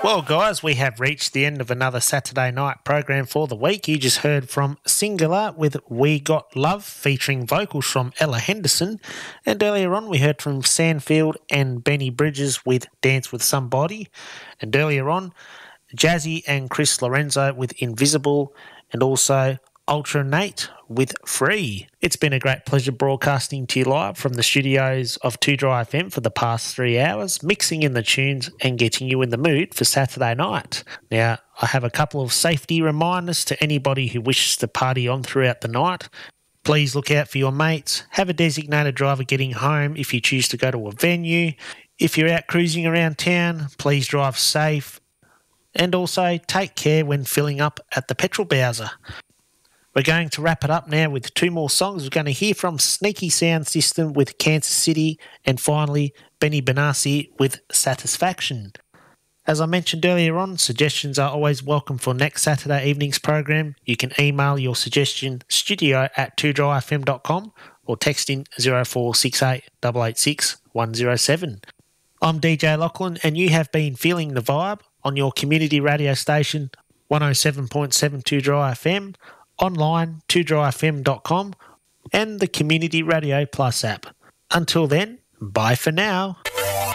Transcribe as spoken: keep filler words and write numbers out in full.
Well, guys, we have reached the end of another Saturday night program for the week. You just heard from Singular with We Got Love, featuring vocals from Ella Henderson. And earlier on, we heard from Sandfield and Benny Bridges with Dance With Somebody. And earlier on, Jazzy and Chris Lorenzo with Invisible, and also Ultra Nate with Free. It's been a great pleasure broadcasting to you live from the studios of two Dry F M for the past three hours, mixing in the tunes and getting you in the mood for Saturday night. Now, I have a couple of safety reminders to anybody who wishes to party on throughout the night. Please look out for your mates. Have a designated driver getting home if you choose to go to a venue. If you're out cruising around town, please drive safe. And also take care when filling up at the petrol bowser. We're going to wrap it up now with two more songs. We're going to hear from Sneaky Sound System with Kansas City, and finally Benny Benassi with Satisfaction. As I mentioned earlier on, suggestions are always welcome for next Saturday evening's program. You can email your suggestion studio at two dry f m dot com or text in zero four six eight eight eight six one zero seven. I'm D J Lachlan, and you have been feeling the vibe on your community radio station one oh seven point seven two Dry F M, online two dry f m dot com, and the Community Radio Plus app. Until then, bye for now.